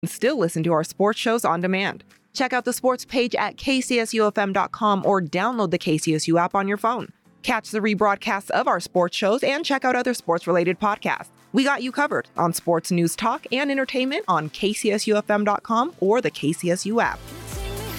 Still listen to our sports shows on demand. Check out the sports page at kcsufm.com or download the KCSU app on your phone. Catch the rebroadcasts of our sports shows and check out other sports-related podcasts. We got you covered on sports news, talk, and entertainment on kcsufm.com or the KCSU app.